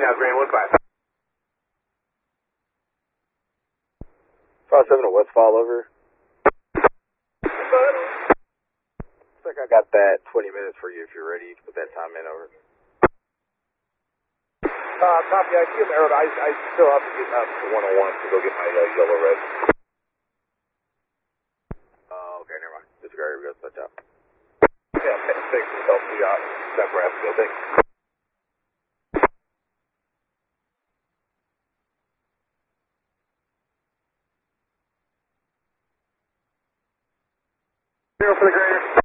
now, Greenwood, bye. 5-7 to Westfall, over. Looks like I got that 20 minutes for you if you're ready. You can put that time in, over. Copy, I see him arrowed. I still have to get up to 101 to go get my yellow red. Oh, okay, never mind. Disregard, here we go, touch out. Yeah, thanks for the help. We got Nebraska, thanks. Zero for the grader.